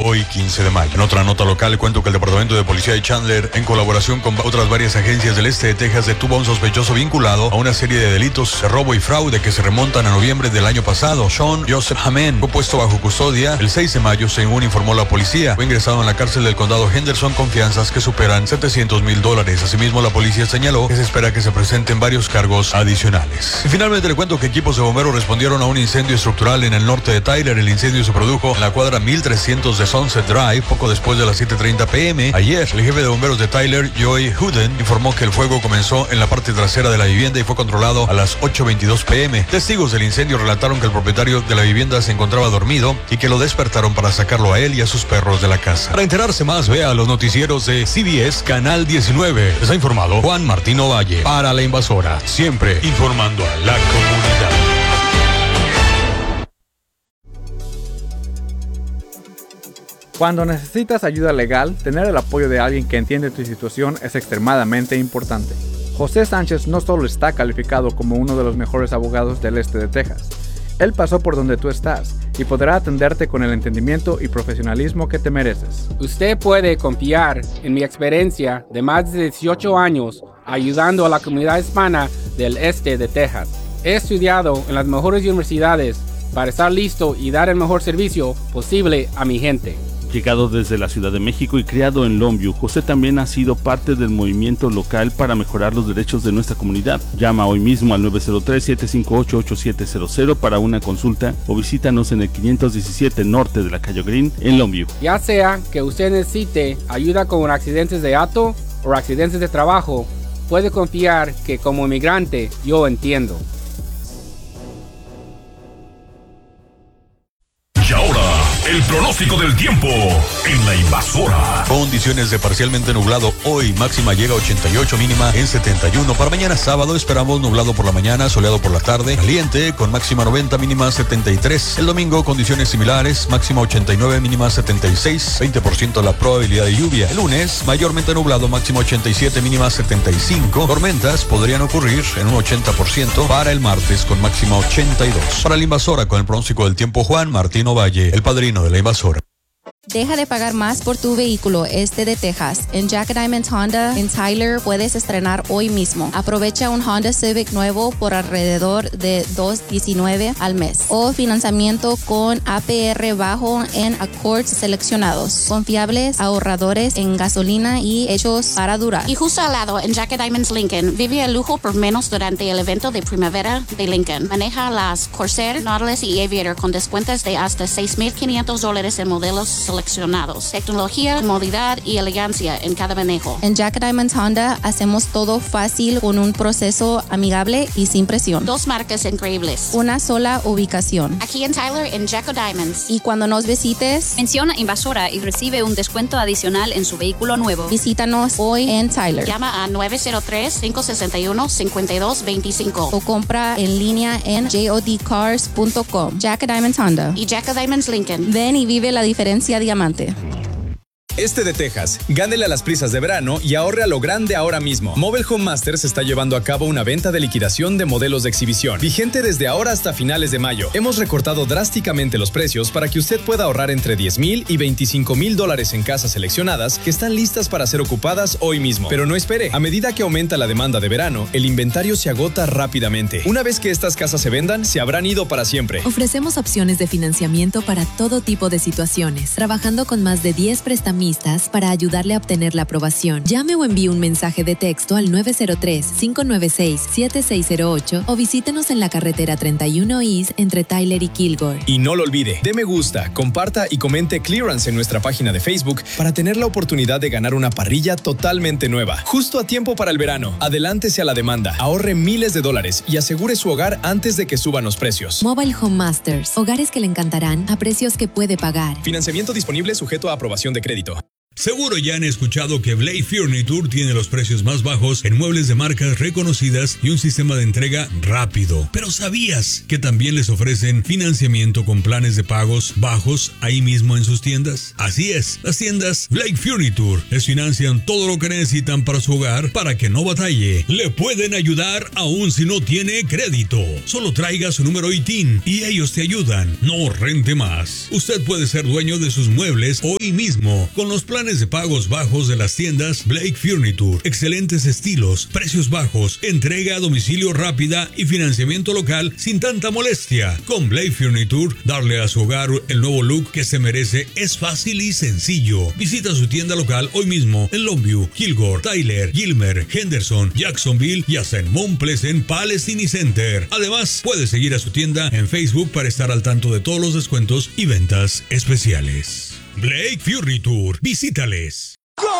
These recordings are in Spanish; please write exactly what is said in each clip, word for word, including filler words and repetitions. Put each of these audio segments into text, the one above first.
hoy quince de mayo. En otra nota local, cuento que el Departamento de Policía de Chandler, en colaboración con otras varias agencias del este de Texas, detuvo a un sospechoso vinculado a una serie de delitos de robo y fraude que se remontan a noviembre del año pasado. Sean Joseph Hamen fue puesto bajo custodia el seis de mayo, según informó la policía. Fue ingresado en la cárcel del condado Henderson con fianzas que superan setecientos mil dólares. Asimismo, la policía señaló que se espera que se presenten varios cargos adicionales. Y finalmente le cuento que equipos de bomberos respondieron a un incendio estructural en el norte de Tyler. El incendio se produjo en la cuadra mil trescientos de Sunset Drive poco después de las siete treinta pm. Ayer, el jefe de bomberos de Tyler, Joey Hooden, informó que el fuego comenzó en la parte trasera de la vivienda y fue controlado a las ocho veintidós pm. Testigos del incendio relataron que el propietario de la vivienda se encontraba dormido y que lo despertaron para sacarlo a él y a sus perros de la casa. Para enterarse más, vea los noticieros de C B S Canal diecinueve. Les ha informado Juan Martín Ovalle para La Invasora, siempre informando a la comunidad. Cuando necesitas ayuda legal, tener el apoyo de alguien que entiende tu situación es extremadamente importante. José Sánchez no solo está calificado como uno de los mejores abogados del este de Texas, él pasó por donde tú estás y podrá atenderte con el entendimiento y profesionalismo que te mereces. Usted puede confiar en mi experiencia de más de dieciocho años ayudando a la comunidad hispana del este de Texas. He estudiado en las mejores universidades para estar listo y dar el mejor servicio posible a mi gente. Llegado desde la Ciudad de México y criado en Longview, José también ha sido parte del movimiento local para mejorar los derechos de nuestra comunidad. Llama hoy mismo al nueve cero tres, siete cinco ocho, ocho siete cero cero para una consulta o visítanos en el quinientos diecisiete norte de la calle Green en Longview. Ya sea que usted necesite ayuda con accidentes de auto o accidentes de trabajo, puede confiar que como inmigrante yo entiendo. Y ahora, el pronóstico del tiempo en La Invasora. Condiciones de parcialmente nublado hoy, máxima llega a ochenta y ocho, mínima en setenta y uno. Para mañana sábado esperamos nublado por la mañana, soleado por la tarde, caliente con máxima noventa, mínima setenta y tres. El domingo condiciones similares, máxima ochenta y nueve, mínima setenta y seis, veinte por ciento la probabilidad de lluvia. El lunes mayormente nublado, máxima ochenta y siete, mínima setenta y cinco. Tormentas podrían ocurrir en un ochenta por ciento para el martes con máxima ochenta y dos. Para La Invasora con el pronóstico del tiempo, Juan Martín Ovalle, el padrino de La Invasora. Deja de pagar más por tu vehículo este de Texas. En Jack Diamond Honda en Tyler puedes estrenar hoy mismo. Aprovecha un Honda Civic nuevo por alrededor de dos diecinueve al mes. O financiamiento con A P R bajo en Accords seleccionados. Confiables, ahorradores en gasolina y hechos para durar. Y justo al lado, en Jack Diamonds Lincoln, vive el lujo por menos durante el evento de primavera de Lincoln. Maneja las Corsair, Nautilus y Aviator con descuentos de hasta seis mil quinientos dólares en modelos seleccionados. Tecnología, comodidad y elegancia en cada manejo. En Jack Diamond Honda hacemos todo fácil con un proceso amigable y sin presión. Dos marcas increíbles. Una sola ubicación. Aquí en Tyler, en Jack Diamonds. Y cuando nos visites, menciona Invasora y recibe un descuento adicional en su vehículo nuevo. Visítanos hoy en Tyler. Llama a nueve cero tres, cinco seis uno, cinco dos dos cinco. O compra en línea en jod cars punto com. Jack Diamond Honda. Y Jack Diamonds Lincoln. Ven y vive la diferencia diamante. Este de Texas, gánele a las prisas de verano y ahorre a lo grande ahora mismo. Mobile Home Masters está llevando a cabo una venta de liquidación de modelos de exhibición, vigente desde ahora hasta finales de mayo. Hemos recortado drásticamente los precios para que usted pueda ahorrar entre diez mil y veinticinco mil dólares en casas seleccionadas que están listas para ser ocupadas hoy mismo. Pero no espere, a medida que aumenta la demanda de verano, el inventario se agota rápidamente. Una vez que estas casas se vendan, se habrán ido para siempre. Ofrecemos opciones de financiamiento para todo tipo de situaciones, trabajando con más de diez prestamistas para ayudarle a obtener la aprobación. Llame o envíe un mensaje de texto al nueve cero tres, cinco nueve seis, siete seis cero ocho o visítenos en la carretera treinta y uno East entre Tyler y Kilgore. Y no lo olvide, dé me gusta, comparta y comente Clearance en nuestra página de Facebook para tener la oportunidad de ganar una parrilla totalmente nueva. Justo a tiempo para el verano. Adelántese a la demanda, ahorre miles de dólares y asegure su hogar antes de que suban los precios. Mobile Home Masters, hogares que le encantarán a precios que puede pagar. Financiamiento disponible sujeto a aprobación de crédito. Seguro ya han escuchado que Blake Furniture tiene los precios más bajos en muebles de marcas reconocidas y un sistema de entrega rápido. Pero ¿sabías que también les ofrecen financiamiento con planes de pagos bajos ahí mismo en sus tiendas? Así es, las tiendas Blake Furniture les financian todo lo que necesitan para su hogar para que no batalle. Le pueden ayudar aún si no tiene crédito. Solo traiga su número I T I N y ellos te ayudan. No rente más. Usted puede ser dueño de sus muebles hoy mismo con los planes de pagos bajos de las tiendas Blake Furniture. Excelentes estilos, precios bajos, entrega a domicilio rápida y financiamiento local sin tanta molestia. Con Blake Furniture, darle a su hogar el nuevo look que se merece es fácil y sencillo. Visita su tienda local hoy mismo en Longview, Kilgore, Tyler, Gilmer, Henderson, Jacksonville y hasta en Mount Pleasant Palestine Center. Además, puede seguir a su tienda en Facebook para estar al tanto de todos los descuentos y ventas especiales. Blake Furniture, visítales.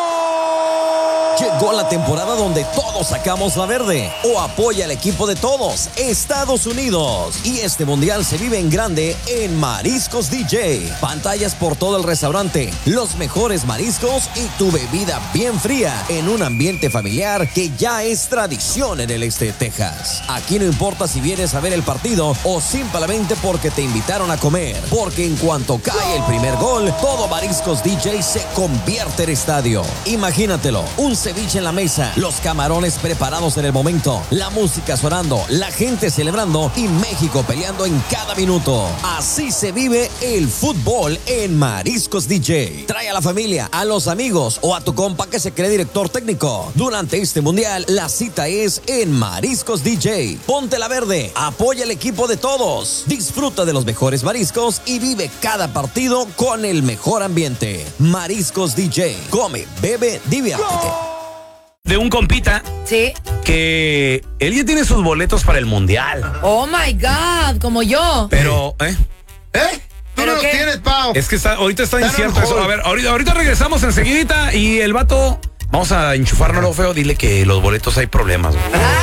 Llegó la temporada donde todos sacamos la verde o apoya al equipo de todos, Estados Unidos. Y este mundial se vive en grande en Mariscos D J. Pantallas por todo el restaurante, los mejores mariscos y tu bebida bien fría en un ambiente familiar que ya es tradición en el este de Texas. Aquí no importa si vienes a ver el partido o simplemente porque te invitaron a comer, porque en cuanto cae el primer gol, todo Mariscos D J se convierte en estadio. Imagínatelo, un ceviche en la mesa, los camarones preparados en el momento, la música sonando, la gente celebrando y México peleando en cada minuto. Así se vive el fútbol en Mariscos D J. Trae a la familia, a los amigos o a tu compa que se cree director técnico. Durante este mundial, la cita es en Mariscos D J. Ponte la verde, apoya el equipo de todos, disfruta de los mejores mariscos y vive cada partido con el mejor ambiente. Mariscos D J. Come, bebe, diviértete. De un compita. Sí. Que él ya tiene sus boletos para el mundial. Oh my God, como yo. Pero, ¿eh? ¿Eh? Tú no los tienes, Pau. Es que está, ahorita está Está incierto eso. A ver, ahorita, ahorita regresamos enseguidita y el vato, vamos a enchufárnoslo feo, dile que los boletos hay problemas.